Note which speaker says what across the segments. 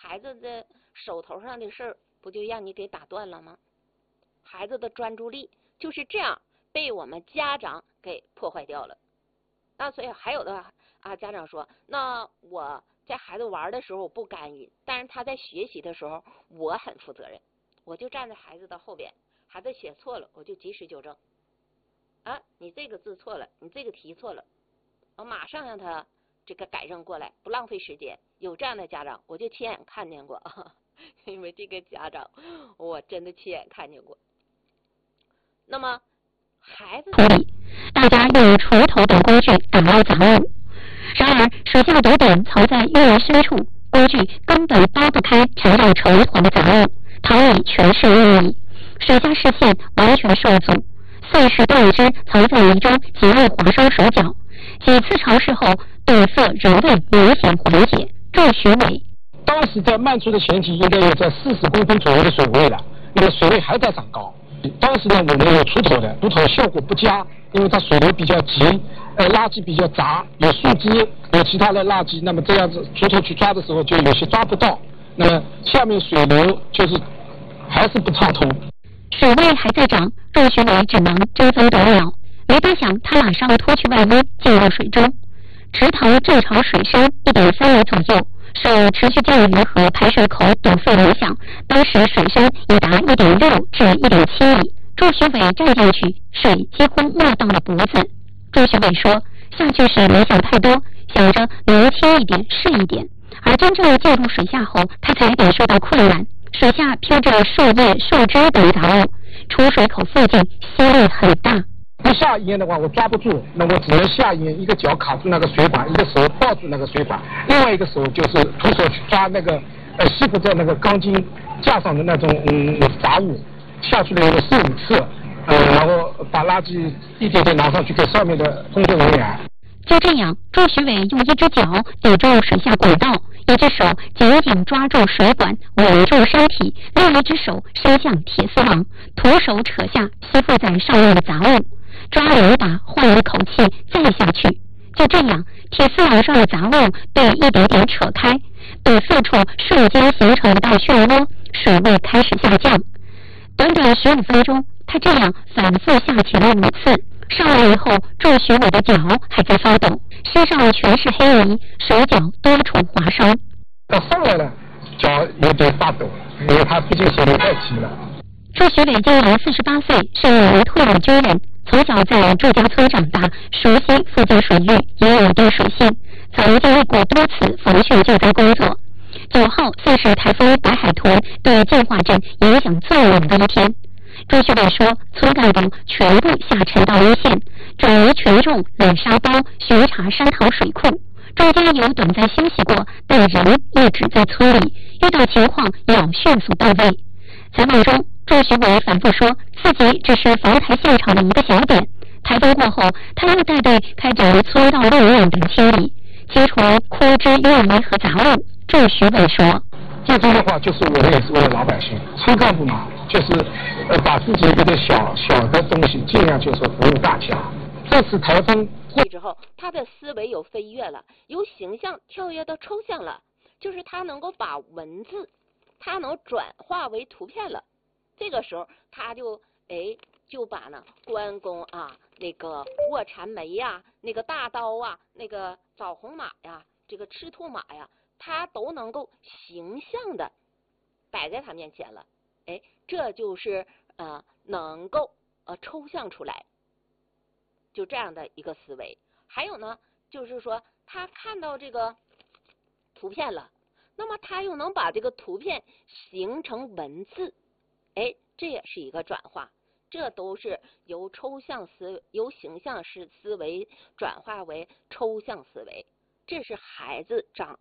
Speaker 1: 孩子的手头上的事儿不就让你给打断了吗？孩子的专注力就是这样被我们家长给破坏掉了。那所以还有的家长说，那我在孩子玩的时候我不干预，但是他在学习的时候我很负责任，我就站在孩子的后边，孩子写错了我就及时纠正。你这个字错了，你这个题错了，我马上让他这个改正过来，不浪费时间。有这样的家长我就亲眼看见过因为这个家长我真的亲眼看见过。那么孩子
Speaker 2: 大家用锄头等工具打捞杂物，然而水下斗本藏在月儿深处，工具根本扒不开缠绕成团的杂物，塘里全是淤泥，水下视线完全受阻，碎石断肢藏在泥中，极易划伤手脚。几次尝试后，堵塞仍未明显缓解。祝学伟，
Speaker 3: 当时在漫出的前期应该有在40公分左右的水位了，那么水位还在长高。当时呢，我们有锄头的，锄头效果不佳，因为它水流比较急，垃圾比较杂，有树枝，有其他的垃圾，那么这样子锄头去抓的时候就有些抓不到，那么下面水流就是还是不畅通。
Speaker 2: 水位还在涨，陆学伟只能争分夺秒，没多想，他马上脱去外衣进入水中。池塘正常水深1.3米左右，受持续降雨和排水口堵塞影响，当时水深已达1.6至1.7米。祝学伟站进去，水几乎没到了脖子。祝学伟说，下去时没想太多，想着能轻一点是一点，而真正进入水下后，他才感受到困难。水下飘着树叶、树枝等杂物，出水口附近吸力很大。
Speaker 3: 不下淹的话，我抓不住，那我只能下淹，一个脚卡住那个水管，一个手抱住那个水管，另外一个手就是徒手去抓那个吸附在那个钢筋架上的那种杂物，下去了有4、5次，然后把垃圾一点点拿上去给上面的工作人员。
Speaker 2: 就这样，祝学伟用一只脚抵住水下管道，一只手紧紧抓住水管稳住身体，另一只手伸向铁丝网，徒手扯下吸附在上面的杂物，抓了一把，换了一口气再下去。就这样，铁丝网上的杂物被一点点扯开，堵塞处瞬间形成一道漩涡，水位开始下降。短短15分钟，他这样反复下潜了5次。上来以后，祝学伟的脚还在发抖，身上全是黑泥，手脚多处划伤。
Speaker 3: 上来了，脚有点发抖，因为他毕竟水流太急了。
Speaker 2: 祝学伟今年48岁，是一名退伍军人，从小在祝家村长大，熟悉附近水域，也有一定水性，曾经历过多次防汛救灾工作。9号算是台风白海豚对净化镇影响最远的一天。祝学伟说，村干部全部下沉到一线，转移群众冷沙包，巡查山塘水库，中间有短暂休息过，但人一直在村里，遇到情况要迅速到位。采访中，祝学伟反复说自己只是防台现场的一个小点，台风过后，他又带队开展村道路面等清理，清除枯枝淤泥和杂物。祝学伟说，
Speaker 3: 最终的话就是我们也是为了老百姓，村干部嘛，就是把自己一个小的东西尽量就是服务大家。这次台风
Speaker 1: 过之后，他的思维有飞跃了，由形象跳跃到抽象了，就是他能够把文字，他能转化为图片了。这个时候他就把呢关公那个卧蚕眉呀，那个大刀啊，那个枣红马呀，这个赤兔马呀，他都能够形象的摆在他面前了。这就是能够抽象出来，就这样的一个思维。还有呢，就是说他看到这个图片了，那么他又能把这个图片形成文字，这也是一个转化。这都是由形象思维转化为抽象思维，这是孩子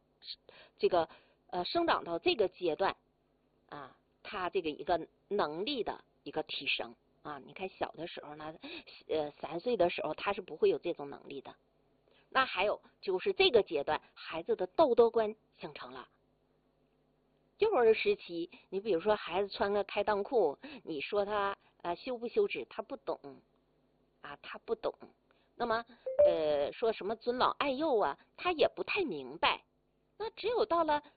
Speaker 1: 生长到这个阶段他这个一个能力的一个提升你看小的时候呢，3岁的时候他是不会有这种能力的。那还有就是这个阶段孩子的道德观形成了。幼儿时期，你比如说孩子穿个开裆裤，你说他羞不羞耻，他不懂他不懂。那么说什么尊老爱幼他也不太明白。那只有到了